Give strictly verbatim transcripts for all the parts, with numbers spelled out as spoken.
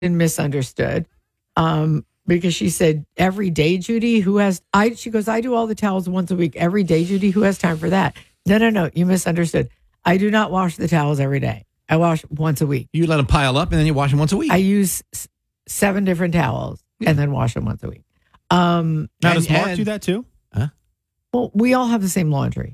misunderstood. Um, because she said, every day, Judy, who has, I, she goes, I do all the towels once a week. Every day, Judy, who has time for that? No, no, no, you misunderstood. I do not wash the towels every day. I wash once a week. You let them pile up and then you wash them once a week. I use s- seven different towels and then wash them once a week. Um, now, and- does Mark and- do that too? well, we all have the same laundry.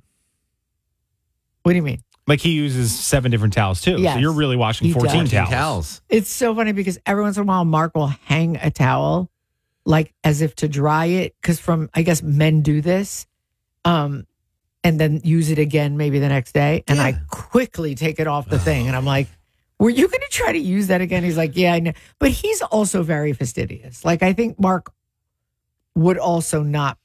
What do you mean? Like he uses seven different towels too. Yes, so you're really washing he does. fourteen fourteen towels. towels. It's so funny because every once in a while, Mark will hang a towel, like as if to dry it. Because from, I guess men do this, um, and then use it again maybe the next day. And Yeah. I quickly take it off the thing, and I'm like, "Were you going to try to use that again?" He's like, "Yeah, I know." But he's also very fastidious. Like I think Mark would also not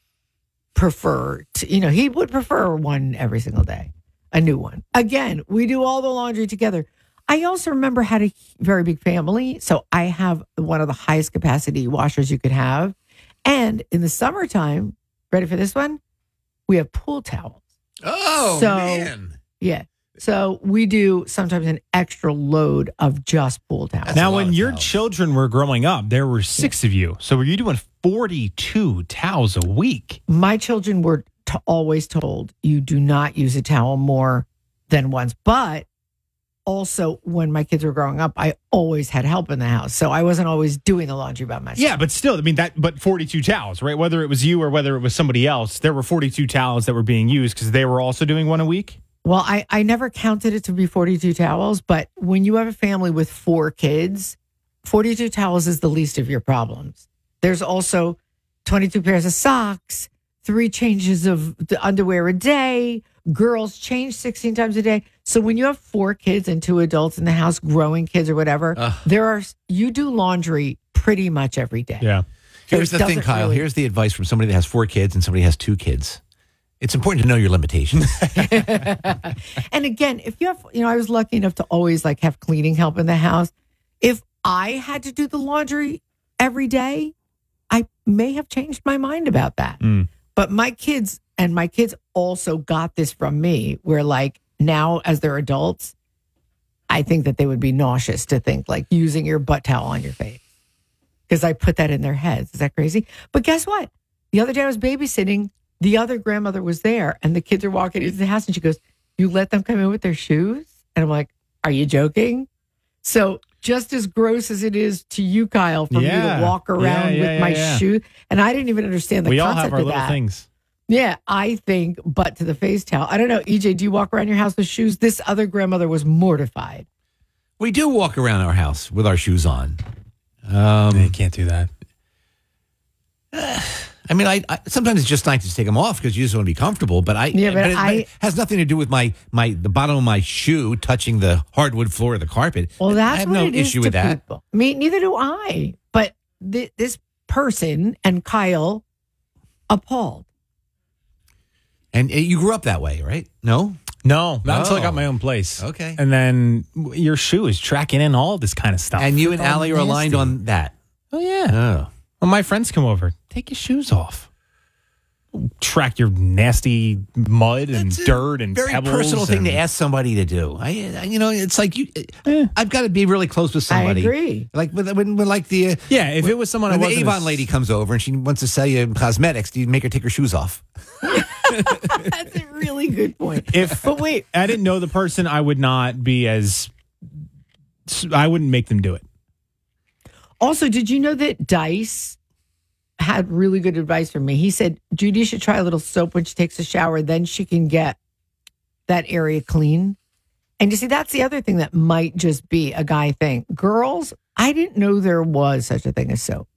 prefer to, you know, he would prefer one every single day, a new one. Again, we do all the laundry together. I also remember had a very big family, so I have one of the highest capacity washers you could have. And in the summertime, ready for this one? We have pool towels. Oh, So- man. Yeah. So we do sometimes an extra load of just pool towels. That's a Now, lot when of your towels. children were growing up, there were six of you. So were you doing forty-two towels a week? My children were t- always told you do not use a towel more than once. But also, when my kids were growing up, I always had help in the house, so I wasn't always doing the laundry by myself. Yeah, but still, I mean that. But forty-two towels, right? Whether it was you or whether it was somebody else, there were forty-two towels that were being used because they were also doing one a week. Well, I, I never counted it to be forty-two towels, but when you have a family with four kids, forty-two towels is the least of your problems. There's also twenty-two pairs of socks, three changes of the underwear a day. Girls change sixteen times a day. So when you have four kids and two adults in the house, growing kids or whatever, Ugh. there are you do laundry pretty much every day. Yeah. So Here's it the thing, doesn't Kyle. really- Here's the advice from somebody that has four kids and somebody that has two kids. It's important to know your limitations. And again, if you have, you know, I was lucky enough to always like have cleaning help in the house. If I had to do the laundry every day, I may have changed my mind about that. Mm. But my kids and my kids also got this from me where like now as they're adults, I think that they would be nauseous to think like using your butt towel on your face because I put that in their heads. Is that crazy? But guess what? The other day I was babysitting. The other grandmother was there and the kids are walking into the house and she goes, "You let them come in with their shoes?" And I'm like, "Are you joking?" So just as gross as it is to you, Kyle, for me Yeah. to walk around Yeah, yeah, with yeah, my yeah. shoe. And I didn't even understand the We all concept have our of little that. things. Yeah, I think butt to the face towel. I don't know. E J, do you walk around your house with shoes? This other grandmother was mortified. We do walk around our house with our shoes on. you Um, can't do that. I mean, I, I sometimes it's just nice to take them off because you just want to be comfortable. But I, Yeah, but it, I- it has nothing to do with my my the bottom of my shoe touching the hardwood floor of the carpet. Well, that's I have what no it is issue to with that. people. I mean, neither do I. But th- this person and Kyle appalled. And uh, you grew up that way, right? No. No, not until I Oh. got my own place. Okay. And then your shoe is tracking in all this kind of stuff. And you and Oh, Allie are aligned nasty. on that. oh yeah. Oh. When my friends come over, take your shoes off. Track your nasty mud and That's a dirt and very pebbles. personal thing and- to ask somebody to do. I, I- you know, it's like you. Eh. I've got to be really close with somebody. I agree. Like when, when, when like the uh, Yeah, if it was someone when I the wasn't Avon as- lady comes over and she wants to sell you cosmetics, do you make her take her shoes off? That's a really good point. If But wait, I didn't know the person, I would not be as. I wouldn't make them do it. also, did you know that Dice had really good advice for me? He said, Judy should try a little soap when she takes a shower, then she can get that area clean. And you see, that's the other thing that might just be a guy thing. Girls, I didn't know there was such a thing as soap.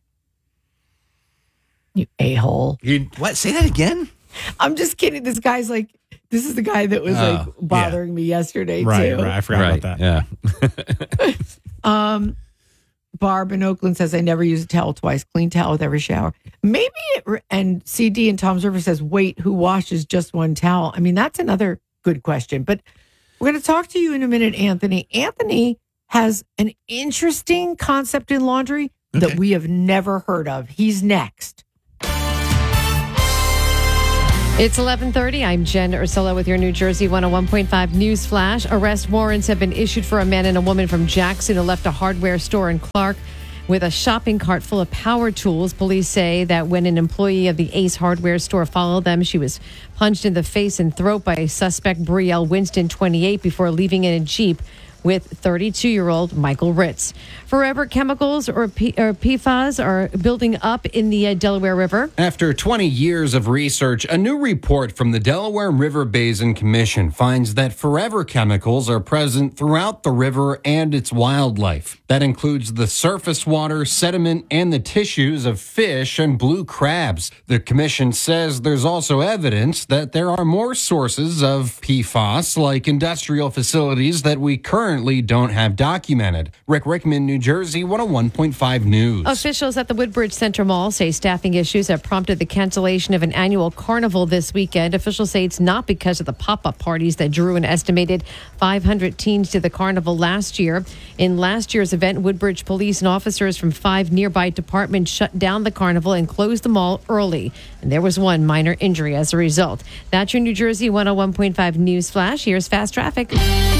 You a-hole. You what? Say that again. I'm just kidding. This guy's like, this is the guy that was Oh, like yeah. bothering me yesterday, Right, too. right. I forgot about that. Yeah. Um, Barb in Oakland says, I never use a towel twice. Clean towel with every shower. Maybe it, re- and C D in Tom's River says, wait, who washes just one towel? I mean, that's another good question. But we're going to talk to you in a minute, Anthony. Anthony has an interesting concept in laundry Okay. that we have never heard of. He's next. It's eleven thirty. I'm Jen Ursula with your New Jersey one oh one point five News Flash. Arrest warrants have been issued for a man and a woman from Jackson who left a hardware store in Clark with a shopping cart full of power tools. Police say that when an employee of the Ace Hardware store followed them, she was punched in the face and throat by suspect Brielle Winston, twenty-eight, before leaving in a Jeep with thirty-two-year-old Michael Ritz. Forever chemicals or, P- or P F A S are building up in the uh, Delaware River. After twenty years of research, a new report from the Delaware River Basin Commission finds that forever chemicals are present throughout the river and its wildlife. That includes the surface water, sediment, and the tissues of fish and blue crabs. The commission says there's also evidence that there are more sources of P F A S, like industrial facilities, that we currently don't have documented. Rick Rickman, New Jersey, one oh one point five News. Officials at the Woodbridge Center Mall say staffing issues have prompted the cancellation of an annual carnival this weekend. Officials say it's not because of the pop-up parties that drew an estimated five hundred teens to the carnival last year. In last year's event, Woodbridge police and officers from five nearby departments shut down the carnival and closed the mall early. And there was one minor injury as a result. That's your New Jersey one oh one point five News Flash. Here's fast traffic.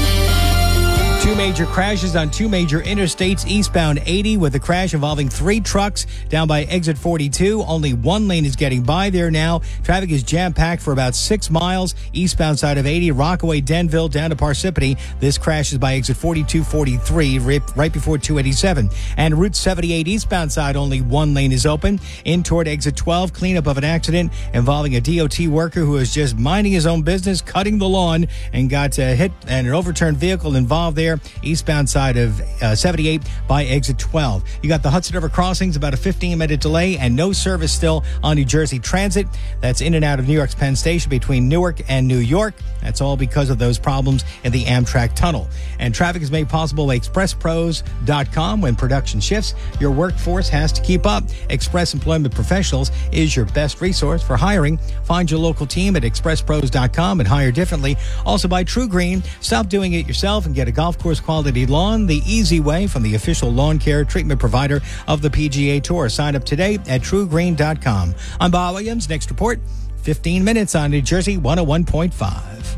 Two major crashes on two major interstates eastbound eighty, with a crash involving three trucks down by exit forty-two. Only one lane is getting by there now. Traffic is jam-packed for about six miles eastbound side of eighty, Rockaway, Denville, down to Parsippany. This crash is by exit forty-two forty-three, right before two eighty-seven. And Route seventy-eight eastbound side, only one lane is open. In toward exit twelve, cleanup of an accident involving a D O T worker who was just minding his own business, cutting the lawn, and got uh, hit and an overturned vehicle involved there. Eastbound side of uh, seventy-eight by exit twelve. You got the Hudson River crossings, about a fifteen minute delay, and no service still on New Jersey Transit. That's in and out of New York's Penn Station between Newark and New York. That's all because of those problems in the Amtrak tunnel. And traffic is made possible by express pros dot com. When production shifts, your workforce has to keep up. Express Employment Professionals is your best resource for hiring. Find your local team at express pros dot com and hire differently. Also by True Green. Stop doing it yourself and get a golf course quality lawn the easy way from the official lawn care treatment provider of the P G A Tour. Sign up today at true green dot com. I'm Bob Williams. Next report, fifteen minutes on New Jersey one oh one point five.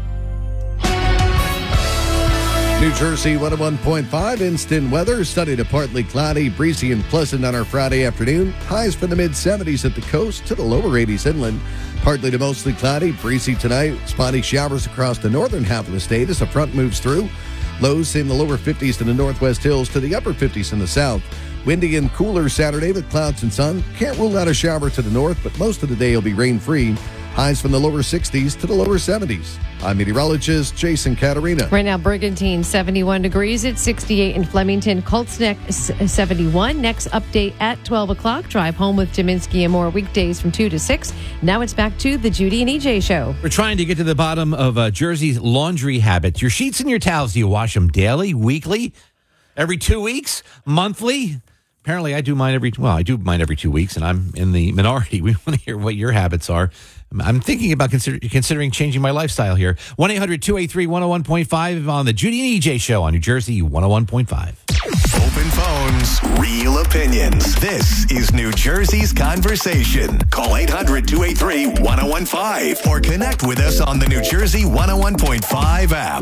New Jersey one oh one point five instant weather. Sunny to partly cloudy, breezy and pleasant on our Friday afternoon. Highs from the mid seventies at the coast to the lower eighties inland. Partly to mostly cloudy, breezy tonight. Spotty showers across the northern half of the state as the front moves through. Lows in the lower fifties to the northwest hills to the upper fifties in the south. Windy and cooler Saturday with clouds and sun. Can't rule out a shower to the north, but most of the day will be rain-free. Highs from the lower sixties to the lower seventies. I'm meteorologist Jason Caterina. Right now, Brigantine, seventy-one degrees. It's sixty-eight in Flemington. Colts Neck, seventy-one. Next update at twelve o'clock. Drive home with Jaminsky and more weekdays from two to six. Now it's back to the Judy and E J Show. We're trying to get to the bottom of uh, Jersey's laundry habits. Your sheets and your towels, do you wash them daily, weekly, every two weeks, monthly? Apparently, I do mine every, well, I do mine every two weeks, and I'm in the minority. We want to hear what your habits are. I'm thinking about consider, considering changing my lifestyle here. one eight hundred two eight three one oh one point five on the Judy and E J Show on New Jersey one oh one point five. Open phones, real opinions. This is New Jersey's Conversation. Call eight hundred two eight three one oh one five or connect with us on the New Jersey one oh one point five app.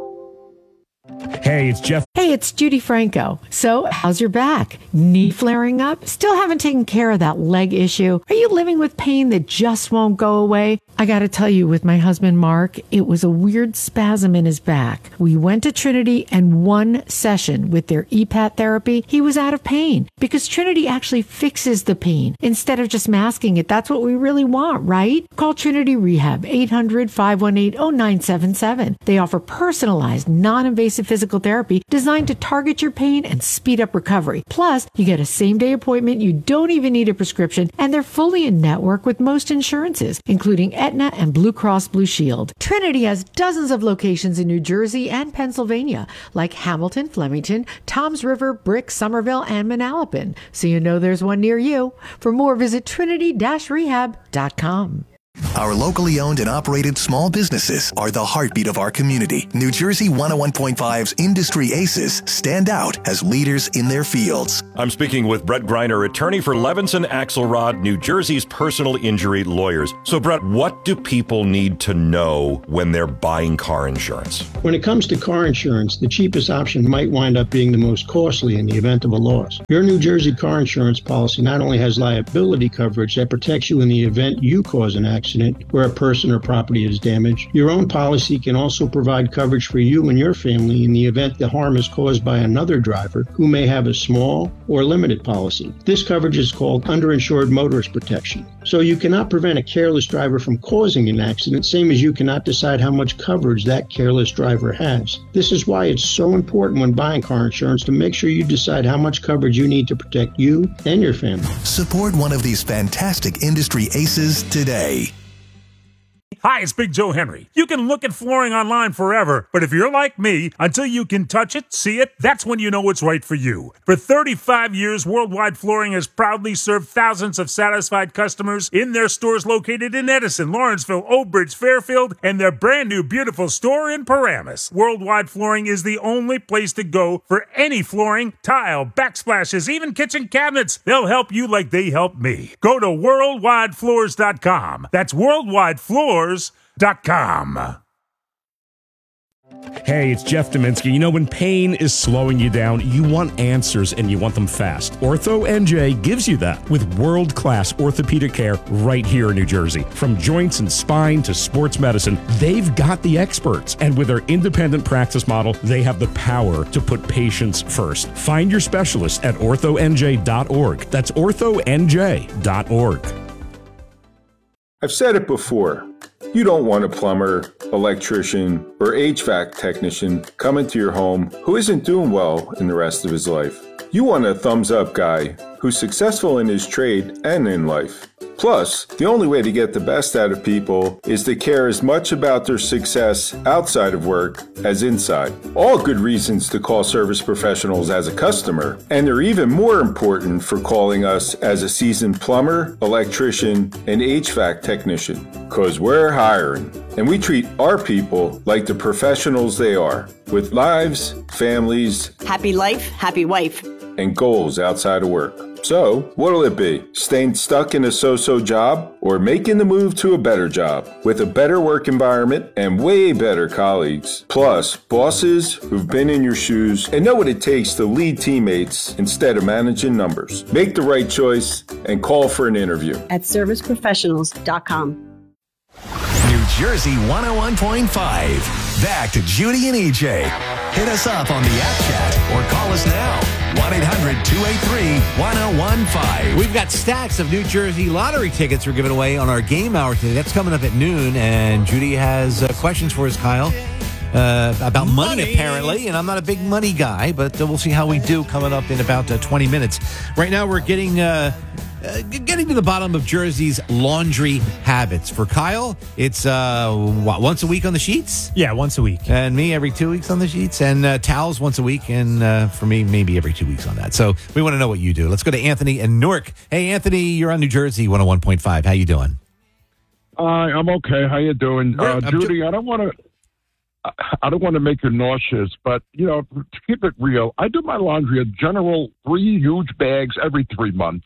Hey, it's Jeff. Hey, it's Judy Franco. So, how's your back? Knee flaring up? Still haven't taken care of that leg issue? Are you living with pain that just won't go away? I got to tell you, with my husband Mark, it was a weird spasm in his back. We went to Trinity, and one session with their E PAT therapy, he was out of pain, because Trinity actually fixes the pain instead of just masking it. That's what we really want, right? Call Trinity Rehab, eight hundred five one eight oh nine seven seven. They offer personalized, non-invasive physical therapy designed to target your pain and speed up recovery. Plus, you get a same-day appointment. You don't even need a prescription, and they're fully in network with most insurances, including Aetna and Blue Cross Blue Shield. Trinity has dozens of locations in New Jersey and Pennsylvania, like Hamilton, Flemington, Toms River, Brick, Somerville, and Manalapan. So you know there's one near you. For more, visit trinity dash rehab dot com. Our locally owned and operated small businesses are the heartbeat of our community. New Jersey one oh one point five's Industry Aces stand out as leaders in their fields. I'm speaking with Brett Greiner, attorney for Levinson Axelrod, New Jersey's personal injury lawyers. So, Brett, what do people need to know when they're buying car insurance? When it comes to car insurance, the cheapest option might wind up being the most costly in the event of a loss. Your New Jersey car insurance policy not only has liability coverage that protects you in the event you cause an accident where a person or property is damaged, your own policy can also provide coverage for you and your family in the event the harm is caused by another driver who may have a small or limited policy. This coverage is called underinsured motorist protection. So you cannot prevent a careless driver from causing an accident, same as you cannot decide how much coverage that careless driver has. This is why it's so important when buying car insurance to make sure you decide how much coverage you need to protect you and your family. Support one of these fantastic industry aces today. Hi, it's Big Joe Henry. You can look at flooring online forever, but if you're like me, until you can touch it, see it, that's when you know it's right for you. For thirty-five years, Worldwide Flooring has proudly served thousands of satisfied customers in their stores located in Edison, Lawrenceville, Old Bridge, Fairfield, and their brand new beautiful store in Paramus. Worldwide Flooring is the only place to go for any flooring, tile, backsplashes, even kitchen cabinets. They'll help you like they help me. Go to worldwide floors dot com. That's worldwide floors dot com. Hey, it's Jeff Dominski. You know, when pain is slowing you down, you want answers and you want them fast. Ortho N J gives you that with world-class orthopedic care right here in New Jersey. From joints and spine to sports medicine, they've got the experts. And with their independent practice model, they have the power to put patients first. Find your specialist at ortho n j dot org. That's ortho n j dot org. I've said it before. You don't want a plumber, electrician, or H V A C technician coming to your home who isn't doing well in the rest of his life. You want a thumbs-up guy who's successful in his trade and in life. Plus, the only way to get the best out of people is to care as much about their success outside of work as inside. All good reasons to call Service Professionals as a customer, and they're even more important for calling us as a seasoned plumber, electrician, and H V A C technician, because we're hiring. And we treat our people like the professionals they are, with lives, families, happy life, happy wife, and goals outside of work. So, what'll it be? Staying stuck in a so-so job or making the move to a better job with a better work environment and way better colleagues? Plus, bosses who've been in your shoes and know what it takes to lead teammates instead of managing numbers. Make the right choice and call for an interview at service professionals dot com. New Jersey one oh one point five. Back to Judy and E J. Hit us up on the app chat or call us now. one eight hundred two eight three one oh one five. We've got stacks of New Jersey lottery tickets we're giving away on our game hour today. That's coming up at noon. And Judy has uh, questions for us, Kyle, uh, about money. money, apparently. And I'm not a big money guy, but uh, we'll see how we do coming up in about uh, twenty minutes. Right now, we're getting... Uh, Uh, getting to the bottom of Jersey's laundry habits. For Kyle, it's uh, what, once a week on the sheets? Yeah, once a week. And me, every two weeks on the sheets. And uh, towels once a week. And uh, for me, maybe every two weeks on that. So we want to know what you do. Let's go to Anthony and Newark. Hey, Anthony, you're on New Jersey one oh one point five. How you doing? Uh, I'm okay. How you doing? Uh, Judy, I don't want to... I don't want to make you nauseous, but, you know, to keep it real, I do my laundry a general three huge bags every three months.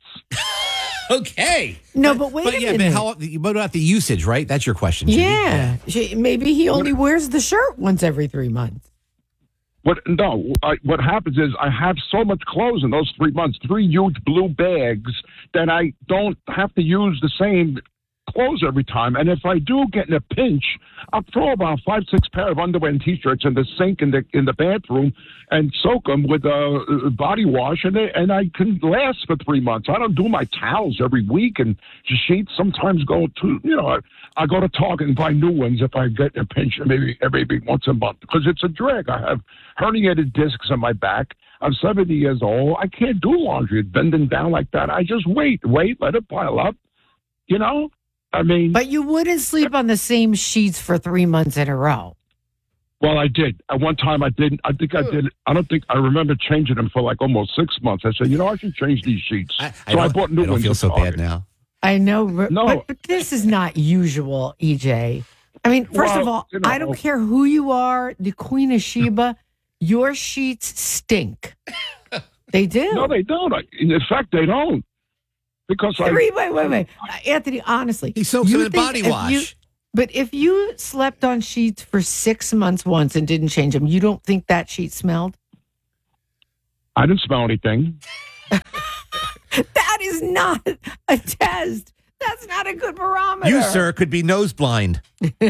Okay. No, but wait but a yeah, minute. But how, what about the usage, right? That's your question, Judy. Yeah. She, maybe he only wears the shirt once every three months. What? No, I, what happens is I have so much clothes in those three months, three huge blue bags, that I don't have to use the same clothes every time. And if I do get in a pinch, I'll throw about five, six pair of underwear and T-shirts in the sink in the in the bathroom and soak them with a uh, body wash, and they, and I can last for three months. I don't do my towels every week, and the sheets sometimes go to, you know, I, I go to Target and buy new ones if I get in a pinch, maybe maybe once a month, because it's a drag. I have herniated discs on my back. I'm seventy years old. I can't do laundry bending down like that. I just wait, wait, let it pile up, you know? I mean, but you wouldn't sleep on the same sheets for three months in a row. Well, I did. At one time, I didn't. I think I did. I don't think I remember changing them for like almost six months. I said, you know, I should change these sheets. I, I so I don't, bought new I don't ones. feel so Target. bad now. I know, but, No. but, but this is not usual, E J. I mean, first of Well, all, you know- I don't care who you are, the Queen of Sheba, your sheets stink. They do. No, they don't. I- In fact, they don't. Because I. Wait, wait, wait, wait. Uh, Anthony, honestly. He soaks you them in think body if wash. you- but if you slept on sheets for six months once and didn't change them, you don't think that sheet smelled? I didn't smell anything. That is not a test. That's not a good barometer. You, sir, could be nose blind.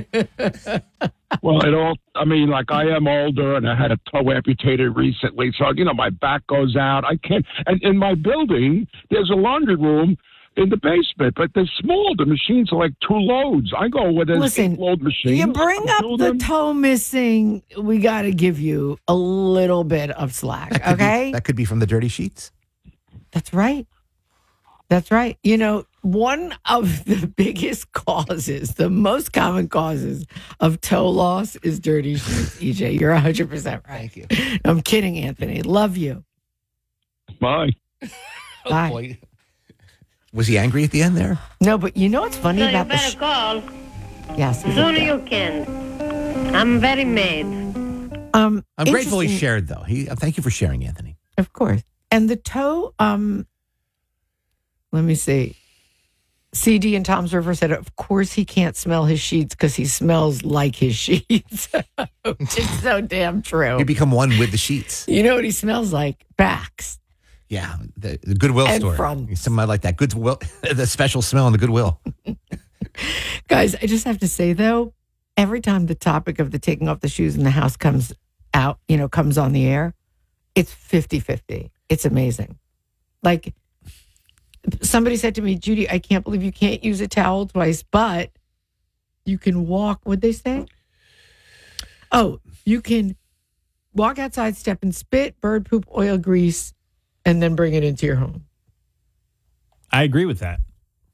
Well, it all, I mean, like I am older and I had a toe amputated recently. So, you know, my back goes out. I can't. And in my building, there's a laundry room in the basement, but they're small. The machines are like two loads. I go with a Listen, load machine. You bring I up do the them. toe missing, we got to give you a little bit of slack, That could okay? Be, that could be from the dirty sheets. That's right. That's right. You know, one of the biggest causes, the most common causes of toe loss is dirty sheets, E J. You're one hundred percent right. Thank you. I'm kidding, Anthony. Love you. Bye. Bye. Boy. Was he angry at the end there? No, but you know what's funny So you about the better sh- call Yes. we sooner did. you can. I'm very made. Um, I'm grateful he interesting- shared, though. He, uh, thank you for sharing, Anthony. Of course. And the toe, um, let me see. C D and Tom's River said, of course he can't smell his sheets because he smells like his sheets. It's so damn true. You become one with the sheets. You know what he smells like? Backs. Yeah, the, the Goodwill And store. fronts. Somebody like that. Goodwill, the special smell in the Goodwill. Guys, I just have to say, though, every time the topic of the taking off the shoes in the house comes out, you know, comes on the air, it's fifty-fifty. It's amazing. Like, somebody said to me, Judy, I can't believe you can't use a towel twice, but you can walk. What'd they say? Oh, you can walk outside, step and spit, bird poop, oil, grease, and then bring it into your home. I agree with that.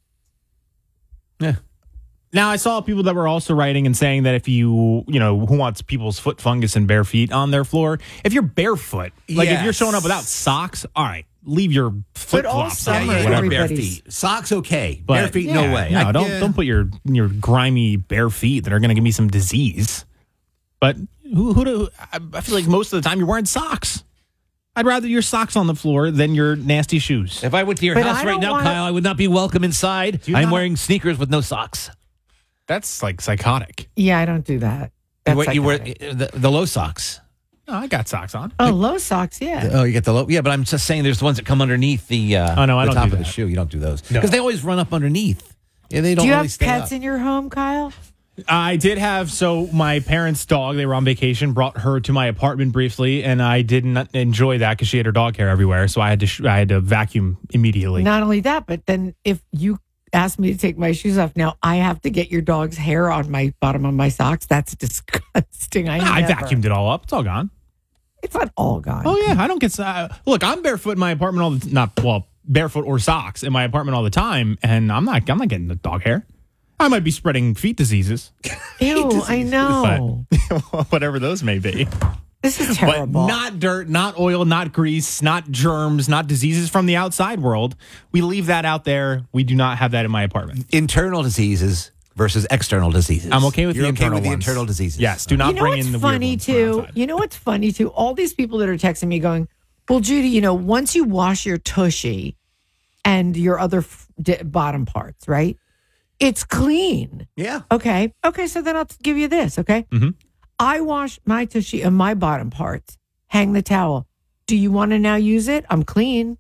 Yeah. Now, I saw people that were also writing and saying that if you, you know, who wants people's foot fungus and bare feet on their floor? If you're barefoot, like if you're Yes. showing up without socks, all right, leave your flip flops summer, on. Yeah, or yeah, whatever. wear bare everybody's- feet. Socks, okay. But- bare feet, no Yeah, way. No, I- don't yeah. don't put your your grimy bare feet that are going to give me some disease. But who who do I I feel like most of the time you're wearing socks. I'd rather your socks on the floor than your nasty shoes. If I went to your But house I right don't now, wanna- Kyle, I would not be welcome inside. you I'm not- wearing sneakers with no socks. That's like psychotic. Yeah, I don't do that. You That's wear, you wear psychotic. the, the low socks. No, I got socks on. Oh, low socks, yeah. Oh, you get the low. Yeah, but I'm just saying there's the ones that come underneath the, uh, Oh, no, I the don't top do of the that. shoe. You don't do those. No. Because they always run up underneath. Yeah, they don't Do you really have stay pets up. in your home, Kyle? I did have, so my parents' dog, they were on vacation, brought her to my apartment briefly, and I didn't enjoy that because she had her dog hair everywhere, so I had to sh- I had to vacuum immediately. Not only that, but then if you ask me to take my shoes off, now I have to get your dog's hair on my bottom of my socks. That's disgusting. I, I never. vacuumed it all up. It's all gone. It's not all gone. Oh, yeah. I don't get, uh, look, I'm barefoot in my apartment all the, not, well, barefoot or socks in my apartment all the time, and I'm not, I'm not getting the dog hair. I might be spreading feet diseases. Ew, I know. But whatever those may be. This is terrible. But not dirt, not oil, not grease, not germs, not diseases from the outside world. We leave that out there. We do not have that in my apartment. Internal diseases versus external diseases. I'm okay with You're the okay internal with the ones. internal diseases. Yes, do not you know bring what's in the funny weird ones from too? outside. You know what's funny too? All these people that are texting me going, well, Judy, you know, once you wash your tushy and your other f- d- bottom parts, right? It's clean. Yeah. Okay. Okay. So then I'll give you this. Okay. Mhm. I wash my tushy and my bottom parts. Hang the towel. Do you want to now use it? I'm clean.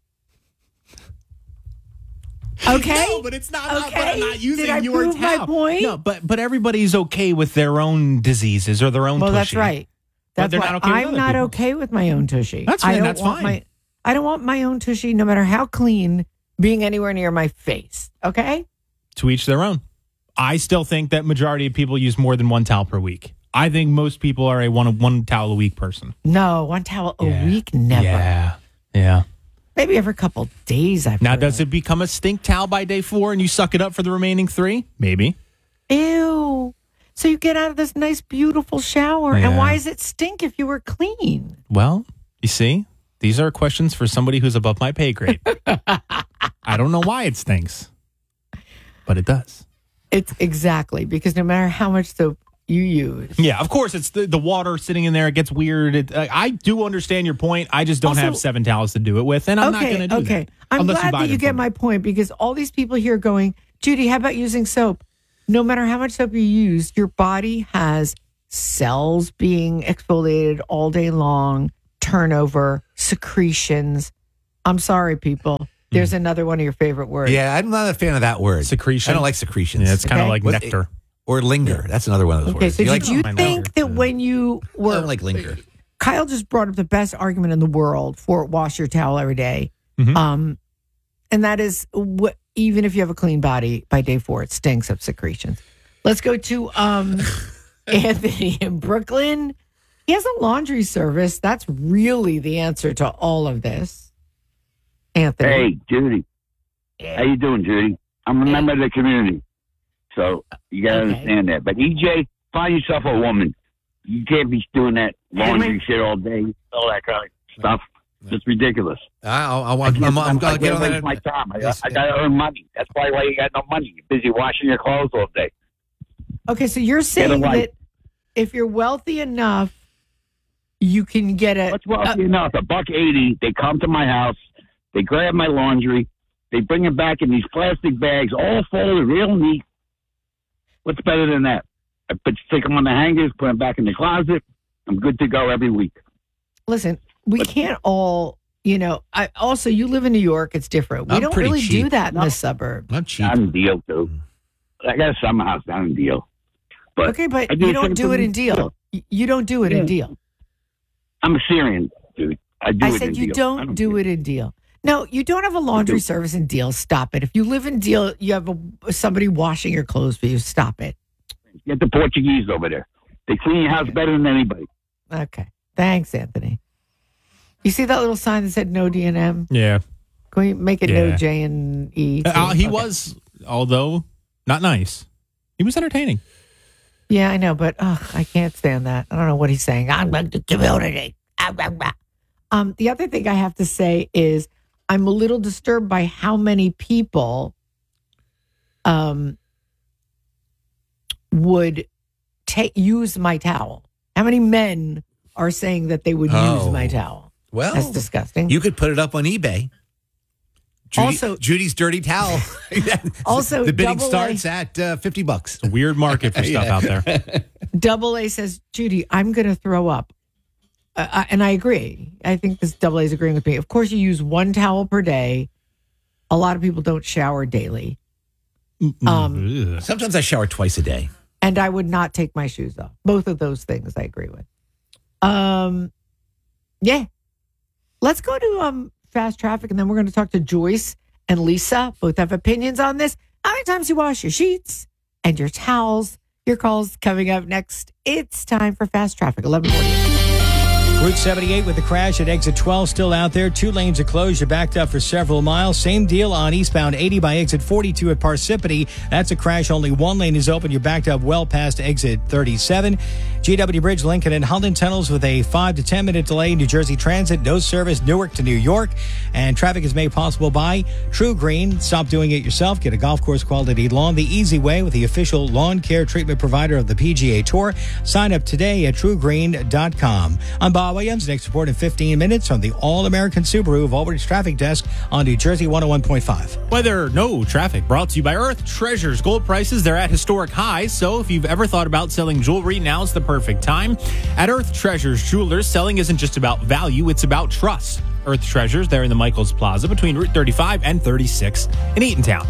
Okay. No, but it's not. Okay. But I'm not using Did I your prove my towel. point? No, but but everybody's okay with their own diseases or their own. Well, that's tushy. right. But That's they're why not okay with I'm other not people's. okay with my own tushy. That's I fine, don't that's want fine. My, I don't want my own tushy, no matter how clean, being anywhere near my face. Okay. To each their own. I still think that majority of people use more than one towel per week. I think most people are a one one towel a week person. No, one towel a Yeah. week, never. Yeah. Yeah. Maybe every couple days. I've Now, heard does of. it become a stink towel by day four and you suck it up for the remaining three? Maybe. Ew. So you get out of this nice, beautiful shower, Yeah. and why does it stink if you were clean? Well, you see, these are questions for somebody who's above my pay grade. I don't know why it stinks. but it does. It's exactly because no matter how much soap you use. Yeah, of course, it's the, the water sitting in there. It gets weird. It, uh, I do understand your point. I just don't Also- have seven towels to do it with, and I'm okay, not going to do okay. that. I'm unless glad buy that you them get from me. my point because all these people here going, Judy, how about using soap? No matter how much soap you use, your body has cells being exfoliated all day long, turnover, secretions. I'm sorry, people. There's another one of your favorite words. Yeah, I'm not a fan of that word. Secretion. I don't like secretions. Yeah, it's kind of Okay. like What- nectar. Or linger. That's another one of those Okay, words. so You did like- you my think that when you I were don't like linger. Kyle just brought up the best argument in the world for wash your towel every day. Mhm. Um, and that is what even if you have a clean body by day four, it stinks of secretions. Let's go to um, Anthony in Brooklyn. He has a laundry service. That's really the answer to all of this. Anthony. Hey, Judy. How you doing, Judy? I'm a member of the community. So you got to Okay. understand that. But E J, find yourself a woman. You can't be doing that laundry Henry? shit all day, all that kind of stuff. It's ridiculous. I'll, I'll, I I'm, can't- I'm, I'm I going to get can't on waste that. my time. I, Yes. I got to earn money. That's probably why you got no money. You're busy washing your clothes all day. Okay, so you're saying life. that if you're wealthy enough, you can get a. What's wealthy enough? A buck eighty. They come to my house. They grab my laundry. They bring it back in these plastic bags, all folded real neat. What's better than that? I put stick them on the hangers, put them back in the closet. I'm good to go every week. Listen, we can't all, you know. I also you live in New York. It's different. We I'm don't pretty really do cheap. that in No. the suburb. I'm cheap. Down in Deal, too. I got a summer house down in Deal. But Okay, but I do you the don't same do it thing in Deal. Y- You don't do it in Yeah. Deal. I'm a Syrian, dude. I do I it said in you Deal. I don't do care. it in Deal. No, you don't have a laundry do. service in Deal. Stop it. If you live in Deal, you have a, somebody washing your clothes for you. Stop it. Get the Portuguese over there. They clean your house better than anybody. Okay. Thanks, Anthony. You see that little sign that said no D and M? Yeah. Can we make it no Yeah. J and E? Uh, he Okay. was, although not nice, he was entertaining. Yeah, I know, but ugh, I can't stand that. I don't know what he's saying. I'm going to community. Um, the other thing I have to say is I'm a little disturbed by how many people um, would take use my towel. How many men are saying that they would Oh. use my towel? Well, That's disgusting. You could put it up on eBay. Judy, Also- Judy's dirty towel. Also, the bidding double A- starts at uh, fifty bucks. It's a weird market for stuff Yeah. out there. Double A says, Judy, I'm going to throw up. Uh, I- and I agree. I think this Double A is agreeing with me. Of course, you use one towel per day. A lot of people don't shower daily. Um, Ugh. Sometimes I shower twice a day. and I would not take my shoes off. Both of those things I agree with. Um, yeah. Let's go to um fast traffic, and then we're going to talk to Joyce and Lisa. Both have opinions on this. How many times you wash your sheets and your towels? Your calls coming up next. It's time for fast traffic. eleven forty. Route seventy-eight with the crash at exit twelve still out there. Two lanes are closed. You're backed up for several miles. Same deal on eastbound eighty by exit forty-two at Parsippany. That's a crash. Only one lane is open. You're backed up well past exit thirty-seven. G W Bridge, Lincoln, and Holland tunnels with a five to ten minute delay. New Jersey Transit, no service Newark to New York. And traffic is made possible by True Green. Stop doing it yourself. Get a golf course quality lawn the easy way with the official lawn care treatment provider of the P G A Tour. Sign up today at true green dot com. I'm Bob Williams. Next report in fifteen minutes from the All-American Subaru Volbridge Traffic Desk on New Jersey one oh one point five. Weather, no traffic. Brought to you by Earth Treasures. Gold prices, they're at historic highs. So if you've ever thought about selling jewelry, now's the perfect time. At Earth Treasures Jewelers, selling isn't just about value, it's about trust. Earth Treasures, they're in the Michaels Plaza between Route thirty-five and thirty-six in Eatontown.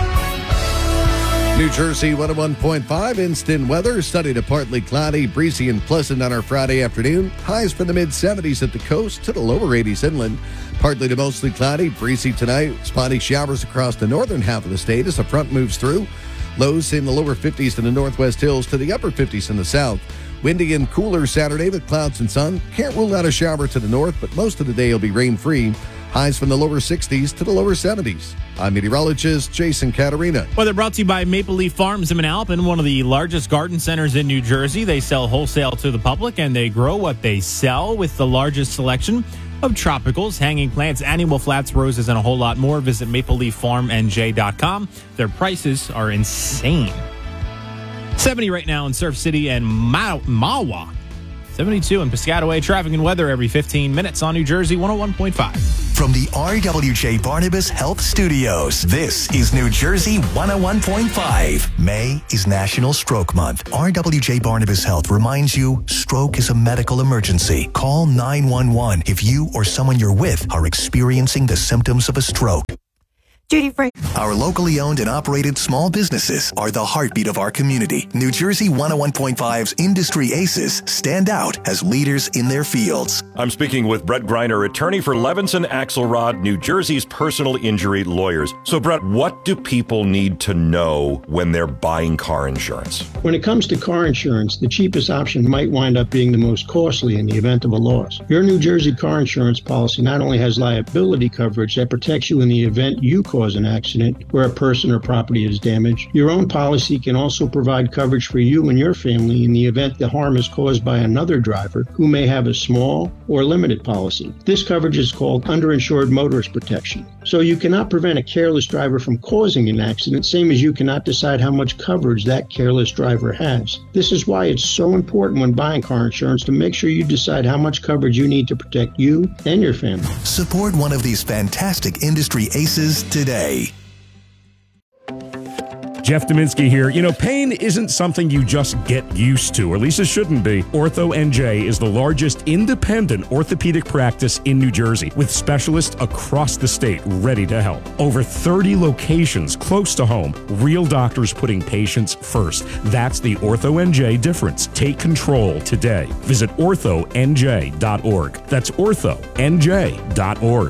New Jersey one oh one point five instant weather. Sunny to partly cloudy, breezy and pleasant on our Friday afternoon. Highs from the mid seventies at the coast to the lower eighties inland. Partly to mostly cloudy, breezy tonight. Spotty showers across the northern half of the state as the front moves through. Lows in the lower fifties in the northwest hills to the upper fifties in the south. Windy and cooler Saturday with clouds and sun. Can't rule out a shower to the north, but most of the day will be rain-free. Highs from the lower sixties to the lower seventies. I'm meteorologist Jason Caterina. Weather brought to you by Maple Leaf Farms in Manalapan, one of the largest garden centers in New Jersey. They sell wholesale to the public, and they grow what they sell with the largest selection of tropicals, hanging plants, annual flats, roses, and a whole lot more. Visit maple leaf farm n j dot com. Their prices are insane. seventy right now in Surf City and Ma- Mawa. seventy-two in Piscataway. Traffic and weather every fifteen minutes on New Jersey one oh one point five. From the R W J Barnabas Health Studios, this is New Jersey one oh one point five. May is National Stroke Month. R W J Barnabas Health reminds you, stroke is a medical emergency. Call nine one one if you or someone you're with are experiencing the symptoms of a stroke. Judy Frank. Our locally owned and operated small businesses are the heartbeat of our community. New Jersey one oh one point five's Industry Aces stand out as leaders in their fields. I'm speaking with Brett Greiner, attorney for Levinson Axelrod, New Jersey's personal injury lawyers. So, Brett, what do people need to know when they're buying car insurance? When it comes to car insurance, the cheapest option might wind up being the most costly in the event of a loss. Your New Jersey car insurance policy not only has liability coverage that protects you in the event you cause an accident where a person or property is damaged, your own policy can also provide coverage for you and your family in the event the harm is caused by another driver who may have a small or limited policy. This coverage is called underinsured motorist protection. So you cannot prevent a careless driver from causing an accident, same as you cannot decide how much coverage that careless driver has. This is why it's so important when buying car insurance to make sure you decide how much coverage you need to protect you and your family. Support one of these fantastic industry aces today. Jeff Dominski here. You know, pain isn't something you just get used to, or at least it shouldn't be. Ortho N J is the largest independent orthopedic practice in New Jersey, with specialists across the state ready to help. Over thirty locations close to home, real doctors putting patients first. That's the Ortho N J difference. Take control today. Visit ortho n j dot org. That's ortho n j dot org.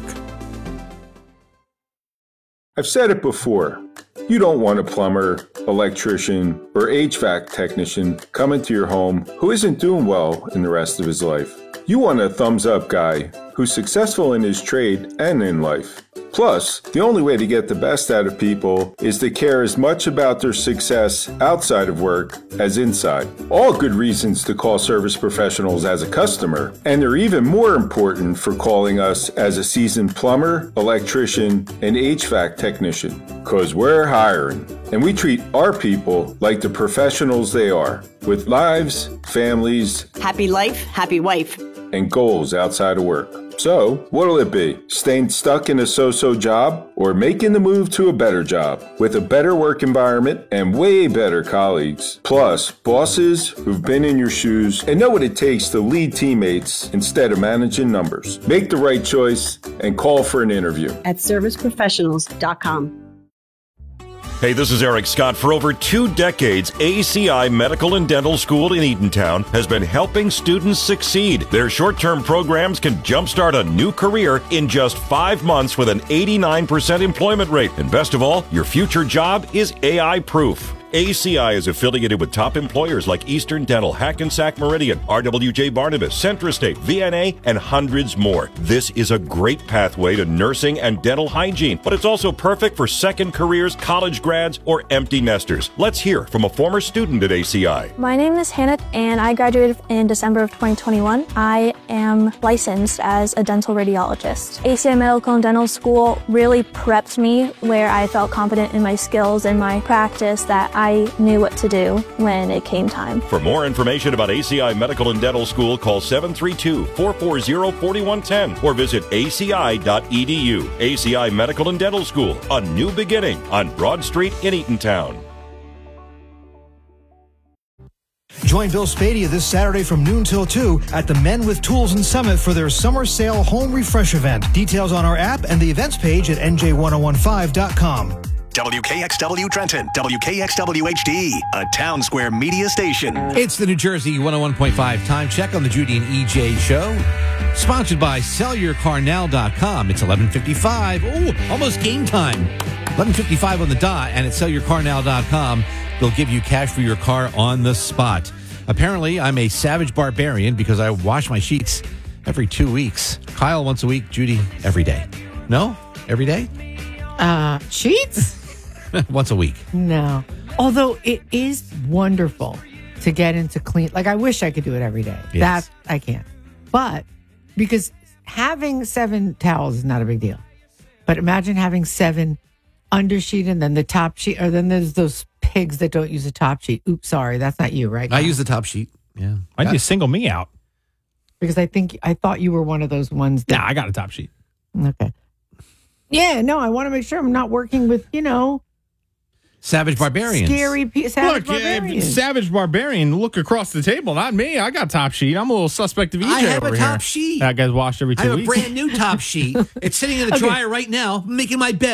I've said it before. You don't want a plumber, electrician, or H V A C technician coming to your home who isn't doing well in the rest of his life. You want a thumbs-up guy who's successful in his trade and in life. Plus, the only way to get the best out of people is to care as much about their success outside of work as inside. All good reasons to call Service Professionals as a customer, and they're even more important for calling us as a seasoned plumber, electrician, and H V A C technician, because we're hiring. And we treat our people like the professionals they are, with lives, families, Happy life, happy wife. and goals outside of work. So, what'll it be? Staying stuck in a so-so job, or making the move to a better job with a better work environment and way better colleagues? Plus, bosses who've been in your shoes and know what it takes to lead teammates instead of managing numbers. Make the right choice and call for an interview. At service professionals dot com. Hey, this is Eric Scott. For over two decades, A C I Medical and Dental School in Eatontown has been helping students succeed. Their short-term programs can jumpstart a new career in just five months with an eighty-nine percent employment rate. And best of all, your future job is A I-proof. A C I is affiliated with top employers like Eastern Dental, Hackensack Meridian, R W J Barnabas, Centrostate, V N A, and hundreds more. This is a great pathway to nursing and dental hygiene, but it's also perfect for second careers, college grads, or empty nesters. Let's hear from a former student at A C I. My name is Hannah, and I graduated in December of twenty twenty-one. I am licensed as a dental radiologist. A C I Medical and Dental School really prepped me where I felt confident in my skills and my practice that I knew what to do when it came time. For more information about A C I Medical and Dental School, call seven three two, four four zero, four one one zero or visit a c i dot e d u. A C I Medical and Dental School, a new beginning on Broad Street in Eatontown. Join Bill Spadia this Saturday from noon till two at the Men with Tools and Summit for their summer sale home refresh event. Details on our app and the events page at n j ten fifteen dot com. W K X W Trenton, W K X W H D, a Town Square media station. It's the New Jersey one oh one point five time check on the Judy and E J show. Sponsored by sell your car now dot com. It's eleven fifty-five. Oh, almost game time. eleven fifty-five on the dot, and at sell your car now dot com, they'll give you cash for your car on the spot. Apparently, I'm a savage barbarian because I wash my sheets every two weeks. Kyle once a week, Judy every day. No? Every day? Uh, sheets? Once a week. No. Although it is wonderful to get into clean. Like, I wish I could do it every day. Yes. That I can't. But because having seven towels is not a big deal. But imagine having seven undersheet and then the top sheet, or then there's those pigs that don't use a top sheet. Oops, sorry, that's not you, right? I use the top sheet. Yeah. Why'd you single me out? Because I think I thought you were one of those ones. That, Nah, I got a top sheet. Okay. Yeah, no, I want to make sure I'm not working with, you know, Savage barbarians. scary pe- savage Look, uh, barbarians. Savage Barbarian, look across the table. Not me. I got top sheet. I'm a little suspect of E J I have over a here. top sheet. That guy's washed every two I have weeks. a brand new top sheet. It's sitting in the Okay. dryer right now, making my bed.